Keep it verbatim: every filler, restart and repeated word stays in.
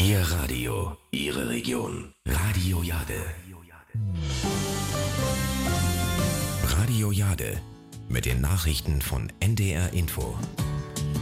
Ihr Radio, Ihre Region. Radio Jade. Radio Jade mit den Nachrichten von N D R Info.